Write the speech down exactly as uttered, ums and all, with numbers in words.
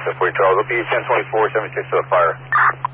seven four, Charles. O P ten twenty-four, seventy-six to the fire.